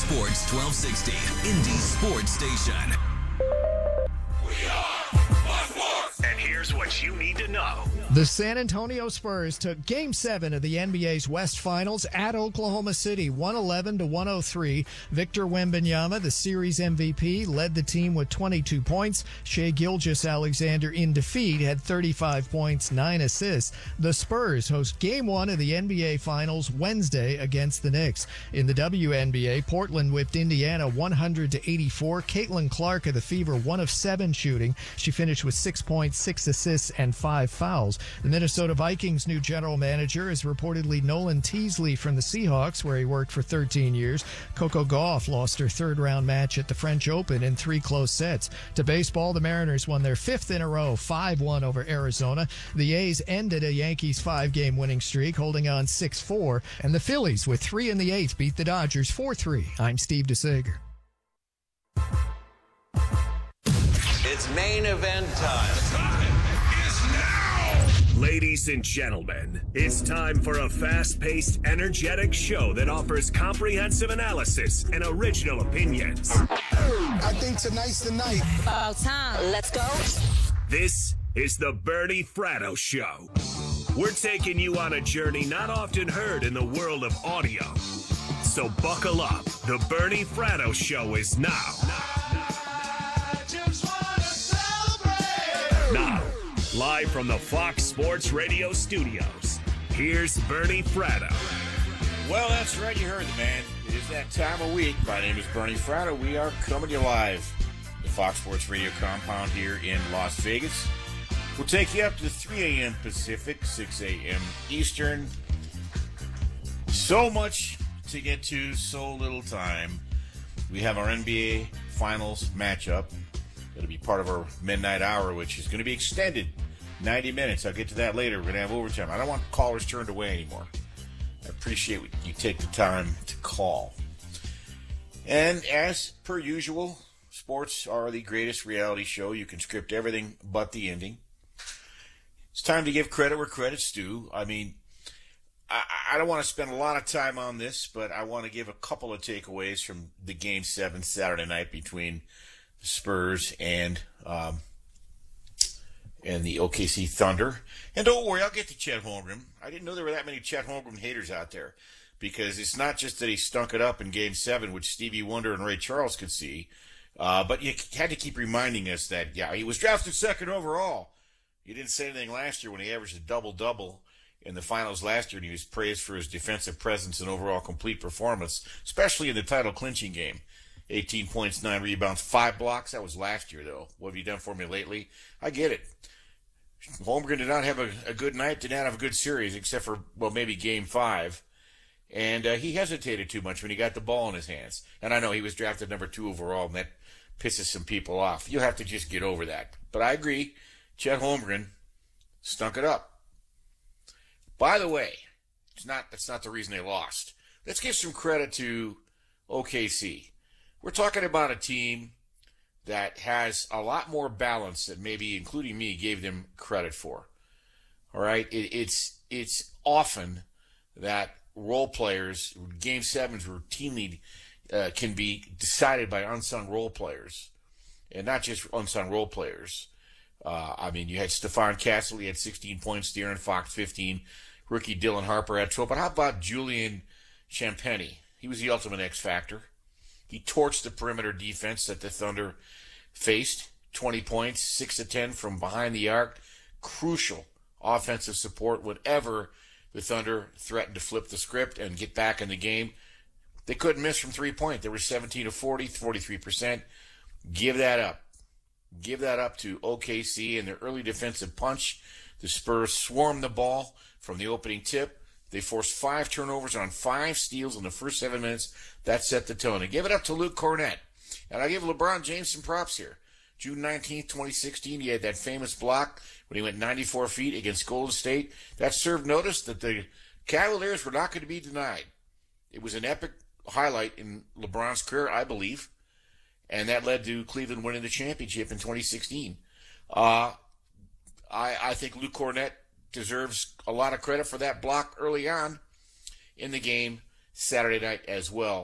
Sports 1260, Indy Sports Station. We are Fox Sports. And here's what you need to know. The San Antonio Spurs took Game 7 of the NBA's West Finals at Oklahoma City, 111-103. Victor Wembanyama, the series MVP, led the team with 22 points. Shai Gilgeous-Alexander, in defeat, had 35 points, 9 assists. The Spurs host Game 1 of the NBA Finals Wednesday against the Knicks. In the WNBA, Portland whipped Indiana 100-84. Caitlin Clark of the Fever, 1 of 7 shooting. She finished with 6 points, 6 assists, and 5 fouls. The Minnesota Vikings' new general manager is reportedly Nolan Teasley from the Seahawks, where he worked for 13 years. Coco Gauff lost her third-round match at the French Open in 3 close sets. To baseball, the Mariners won their 5th in a row, 5-1 over Arizona. The A's ended a Yankees 5-game winning streak, holding on 6-4. And the Phillies, with 3 in the 8th, beat the Dodgers 4-3. I'm Steve DeSager. It's main event time. Time is now. Ladies and gentlemen, it's time for a fast-paced, energetic show that offers comprehensive analysis and original opinions. I think tonight's the night. About time. Let's go. This is the Bernie Fratto Show. We're taking you on a journey not often heard in the world of audio. So buckle up. The Bernie Fratto Show is now. Now, live from the Fox Sports Radio studios, here's Bernie Fratto. Well, that's right. You heard the man. It is that time of week. My name is Bernie Fratto. We are coming to you live. The Fox Sports Radio compound here in Las Vegas. We'll take you up to 3 a.m. Pacific, 6 a.m. Eastern. So much to get to, so little time. We have our NBA Finals matchup. It'll be part of our midnight hour, which is going to be extended 90 minutes. I'll get to that later. We're going to have overtime. I don't want callers turned away anymore. I appreciate you take the time to call. And as per usual, sports are the greatest reality show. You can script everything but the ending. It's time to give credit where credit's due. I mean, I don't want to spend a lot of time on this, but I want to give a couple of takeaways from the Game 7 Saturday night between the Spurs and the OKC Thunder. And don't worry, I'll get to Chet Holmgren. I didn't know there were that many Chet Holmgren haters out there, because it's not just that he stunk it up in Game 7, which Stevie Wonder and Ray Charles could see, but you had to keep reminding us that, yeah, he was drafted 2nd overall. You didn't say anything last year when he averaged a double-double in the finals last year, and he was praised for his defensive presence and overall complete performance, especially in the title-clinching game. 18 points, 9 rebounds, 5 blocks. That was last year, though. What have you done for me lately? I get it. Holmgren did not have a good night, did not have a good series, except for, well, maybe Game 5. And he hesitated too much when he got the ball in his hands. And I know he was drafted number 2 overall, and that pisses some people off. You'll have to just get over that. But I agree, Chet Holmgren stunk it up. By the way, that's not the reason they lost. Let's give some credit to OKC. We're talking about a team that has a lot more balance than maybe, including me, gave them credit for. All right? It's often that role players, Game 7s routinely can be decided by unsung role players. And not just unsung role players. I mean, you had Stephon Castle, he had 16 points, De'Aaron Fox 15, rookie Dylan Harper had 12. But how about Julian Champagnie? He was the ultimate X factor. He torched the perimeter defense that the Thunder faced. 20 points, 6 of 10 from behind the arc. Crucial offensive support whenever the Thunder threatened to flip the script and get back in the game. They couldn't miss from 3-point. They were 17 of 40, 43%. Give that up. Give that up to OKC and their early defensive punch. The Spurs swarmed the ball from the opening tip. They forced 5 turnovers on 5 steals in the first 7 minutes. That set the tone. And give it up to Luke Cornett. And I give LeBron James some props here. June 19th, 2016, he had that famous block when he went 94 feet against Golden State. That served notice that the Cavaliers were not going to be denied. It was an epic highlight in LeBron's career, I believe. And that led to Cleveland winning the championship in 2016. I think Luke Cornett deserves a lot of credit for that block early on in the game Saturday night as well.